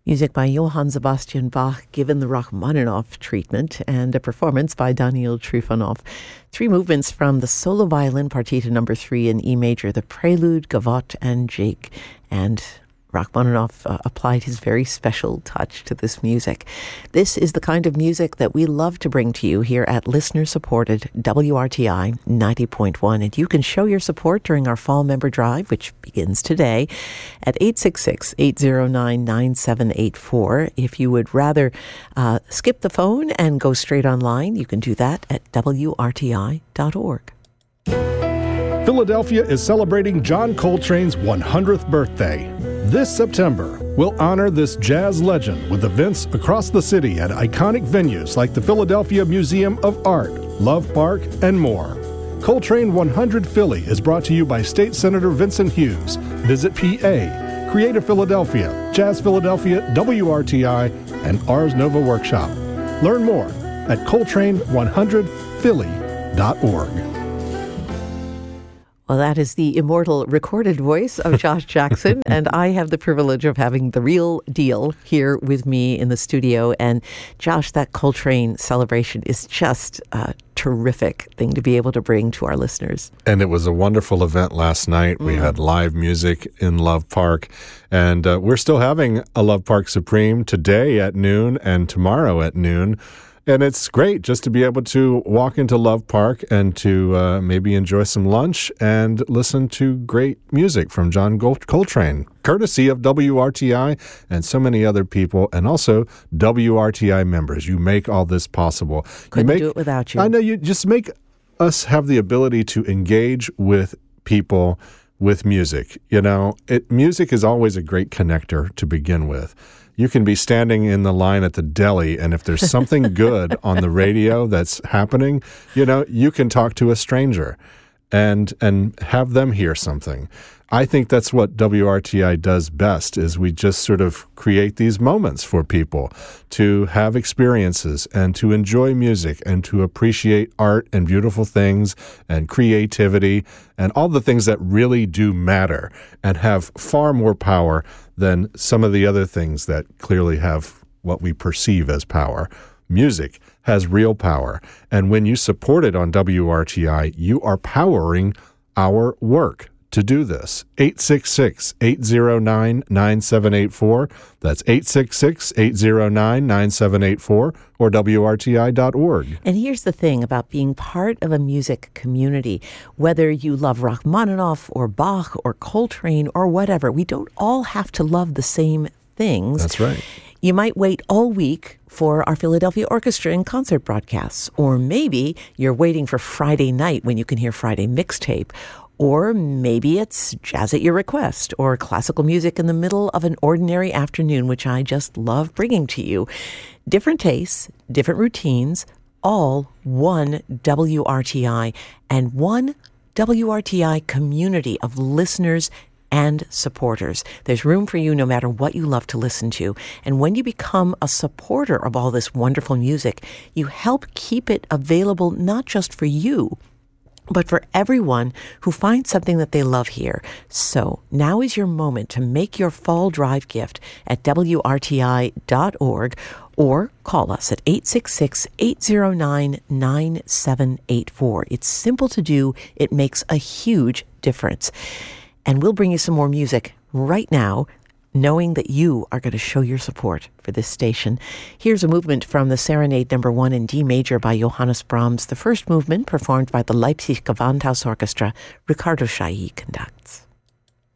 Music by Johann Sebastian Bach, given the Rachmaninoff treatment, and a performance by Daniil Trifonov. Three movements from the solo violin partita number 3 in E major, the prelude, gavotte, and jig. And Rachmaninoff applied his very special touch to this music. This is the kind of music that we love to bring to you here at listener-supported WRTI 90.1. And you can show your support during our fall member drive, which begins today at 866-809-9784. If you would rather skip the phone and go straight online, you can do that at WRTI.org. Philadelphia is celebrating John Coltrane's 100th birthday. This September, we'll honor this jazz legend with events across the city at iconic venues like the Philadelphia Museum of Art, Love Park, and more. Coltrane 100 Philly is brought to you by State Senator Vincent Hughes, Visit PA, Creative Philadelphia, Jazz Philadelphia, WRTI, and Ars Nova Workshop. Learn more at Coltrane100Philly.org. Well, that is the immortal recorded voice of Josh Jackson, and I have the privilege of having the real deal here with me in the studio. And Josh, that Coltrane celebration is just a terrific thing to be able to bring to our listeners. And it was a wonderful event last night. We had live music in Love Park, and we're still having a Love Park Supreme today at noon and tomorrow at noon. And it's great just to be able to walk into Love Park and to maybe enjoy some lunch and listen to great music from John Coltrane, courtesy of WRTI and so many other people, and also WRTI members. You make all this possible. Couldn't do it without you. I know, you just make us have the ability to engage with people with music. You know, music is always a great connector to begin with. You can be standing in the line at the deli, and if there's something good on the radio that's happening, you know, you can talk to a stranger and have them hear something. I think that's what WRTI does best, is we just sort of create these moments for people to have experiences and to enjoy music and to appreciate art and beautiful things and creativity and all the things that really do matter and have far more power than some of the other things that clearly have what we perceive as power. Music has real power, and when you support it on WRTI, you are powering our work to do this. 866-809-9784. That's 866-809-9784 or WRTI.org. And here's the thing about being part of a music community. Whether you love Rachmaninoff or Bach or Coltrane or whatever, we don't all have to love the same things. That's right. You might wait all week for our Philadelphia Orchestra and concert broadcasts. Or maybe you're waiting for Friday night when you can hear Friday Mixtape. Or maybe it's jazz at your request or classical music in the middle of an ordinary afternoon, which I just love bringing to you. Different tastes, different routines, all one WRTI and one WRTI community of listeners and supporters. There's room for you no matter what you love to listen to. And when you become a supporter of all this wonderful music, you help keep it available not just for you, but for everyone who finds something that they love here. So now is your moment to make your fall drive gift at WRTI.org or call us at 866-809-9784. It's simple to do. It makes a huge difference. And we'll bring you some more music right now, knowing that you are going to show your support for this station. Here's a movement from the Serenade No. 1 in D major by Johannes Brahms. The first movement, performed by the Leipzig Gewandhaus Orchestra, Ricardo Chailly conducts.